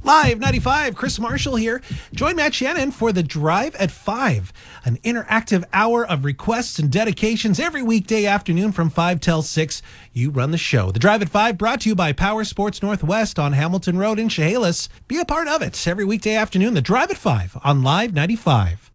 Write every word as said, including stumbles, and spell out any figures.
Live ninety-five, Chris Marshall here. Join Matt Shannon for the Drive at five, an interactive hour of requests and dedications every weekday afternoon from five till six. You run the show. The Drive at five brought to you by Power Sports Northwest on Hamilton Road in Chehalis. Be a part of it every weekday afternoon. The Drive at five on Live ninety-five.